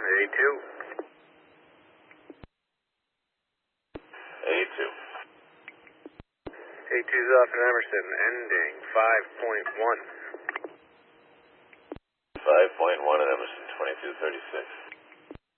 A2. A2. A2's off in Emerson, ending 5.1. 5.1 at Emerson, 2236.